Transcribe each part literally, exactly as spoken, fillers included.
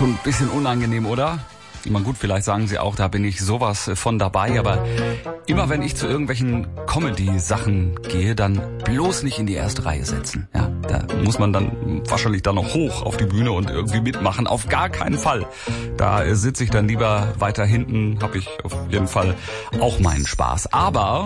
Schon ein bisschen unangenehm, oder? Ich meine, gut, vielleicht sagen Sie auch, da bin ich sowas von dabei, aber immer wenn ich zu irgendwelchen Comedy-Sachen gehe, dann bloß nicht in die erste Reihe setzen. Ja, da muss man dann wahrscheinlich dann noch hoch auf die Bühne und irgendwie mitmachen. Auf gar keinen Fall. Da sitze ich dann lieber weiter hinten, habe ich auf jeden Fall auch meinen Spaß. Aber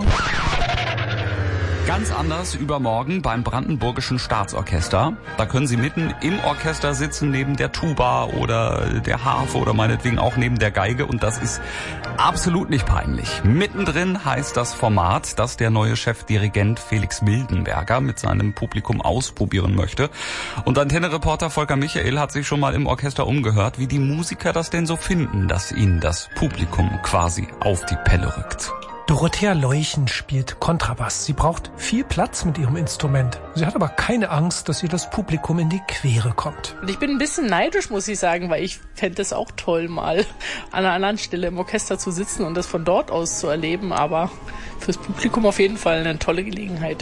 ganz anders übermorgen beim Brandenburgischen Staatsorchester. Da können Sie mitten im Orchester sitzen, neben der Tuba oder der Harfe oder meinetwegen auch neben der Geige. Und das ist absolut nicht peinlich. Mittendrin heißt das Format, das der neue Chefdirigent Felix Mildenberger mit seinem Publikum ausprobieren möchte. Und Antenne-Reporter Volker Michael hat sich schon mal im Orchester umgehört, wie die Musiker das denn so finden, dass ihnen das Publikum quasi auf die Pelle rückt. Dorothea Leuchen spielt Kontrabass. Sie braucht viel Platz mit ihrem Instrument. Sie hat aber keine Angst, dass ihr das Publikum in die Quere kommt. Und ich bin ein bisschen neidisch, muss ich sagen, weil ich fände es auch toll, mal an einer anderen Stelle im Orchester zu sitzen und das von dort aus zu erleben. Aber fürs Publikum auf jeden Fall eine tolle Gelegenheit.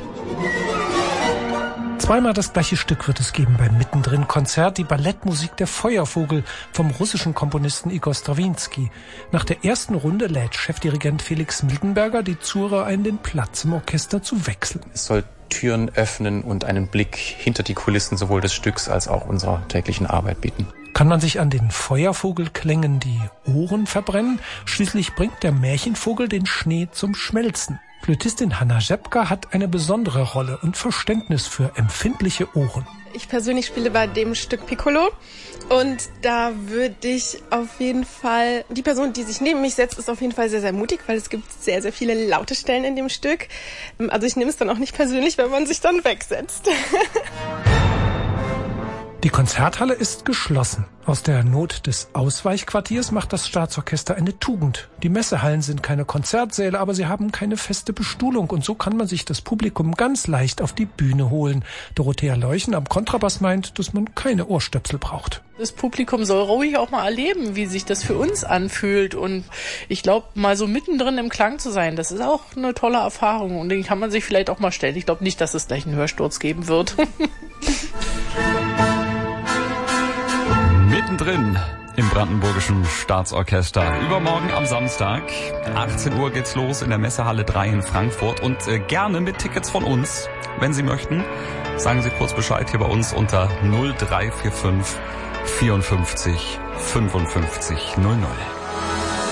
Zweimal das gleiche Stück wird es geben beim Mittendrin-Konzert, die Ballettmusik Der Feuervogel vom russischen Komponisten Igor Strawinski. Nach der ersten Runde lädt Chefdirigent Felix Mildenberger die Zuhörer ein, den Platz im Orchester zu wechseln. Es soll Türen öffnen und einen Blick hinter die Kulissen sowohl des Stücks als auch unserer täglichen Arbeit bieten. Kann man sich an den Feuervogelklängen die Ohren verbrennen? Schließlich bringt der Märchenvogel den Schnee zum Schmelzen. Flötistin Hanna Rzepka hat eine besondere Rolle und Verständnis für empfindliche Ohren. Ich persönlich spiele bei dem Stück Piccolo und da würde ich auf jeden Fall, die Person, die sich neben mich setzt, ist auf jeden Fall sehr, sehr mutig, weil es gibt sehr, sehr viele laute Stellen in dem Stück. Also ich nehme es dann auch nicht persönlich, wenn man sich dann wegsetzt. Die Konzerthalle ist geschlossen. Aus der Not des Ausweichquartiers macht das Staatsorchester eine Tugend. Die Messehallen sind keine Konzertsäle, aber sie haben keine feste Bestuhlung und so kann man sich das Publikum ganz leicht auf die Bühne holen. Dorothea Leuchen am Kontrabass meint, dass man keine Ohrstöpsel braucht. Das Publikum soll ruhig auch mal erleben, wie sich das für uns anfühlt und ich glaube, mal so mittendrin im Klang zu sein, das ist auch eine tolle Erfahrung und den kann man sich vielleicht auch mal stellen. Ich glaube nicht, dass es gleich einen Hörsturz geben wird. Mittendrin im Brandenburgischen Staatsorchester. Übermorgen am Samstag, achtzehn Uhr geht's los in der Messehalle drei in Frankfurt und äh, gerne mit Tickets von uns, wenn Sie möchten. Sagen Sie kurz Bescheid hier bei uns unter null drei vier fünf vierundfünfzig fünfundfünfzig null null.